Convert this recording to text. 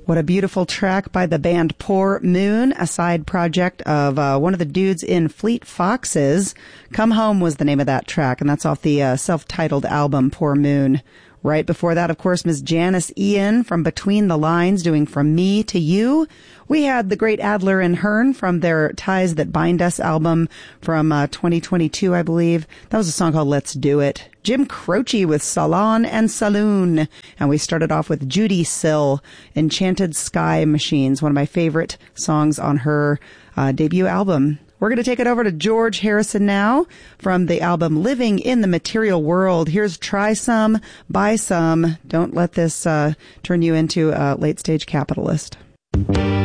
What a beautiful track by the band Poor Moon, a side project of one of the dudes in Fleet Foxes. Come Home was the name of that track, and that's off the self-titled album Poor Moon. Right before that, of course, Ms. Janice Ian from Between the Lines doing From Me to You. We had the great Adler and Hearn from their Ties That Bind Us album from 2022, I believe. That was a song called Let's Do It. Jim Croce with Salon and Saloon. And we started off with Judy Sill, Enchanted Sky Machines, one of my favorite songs on her debut album. We're going to take it over to George Harrison now from the album Living in the Material World. Here's Try Some, Buy Some. Don't let this turn you into a late-stage capitalist.